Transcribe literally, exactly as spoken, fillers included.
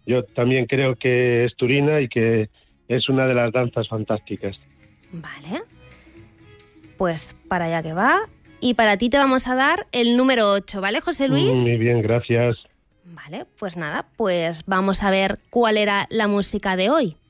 yo también creo que es turina y que es una de las danzas fantásticas. Vale. Pues para allá que va. Y para ti te vamos a dar el número ocho, ¿vale, José Luis? Muy bien, gracias. Vale, pues nada, pues vamos a ver cuál era la música de hoy.